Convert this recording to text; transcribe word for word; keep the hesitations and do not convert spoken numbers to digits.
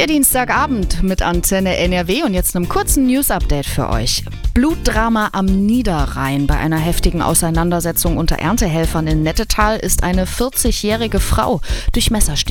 Der Dienstagabend mit Antenne N R W und jetzt einem kurzen News-Update für euch. Blutdrama am Niederrhein. Bei einer heftigen Auseinandersetzung unter Erntehelfern in Nettetal ist eine vierzigjährige Frau durch Messerstiche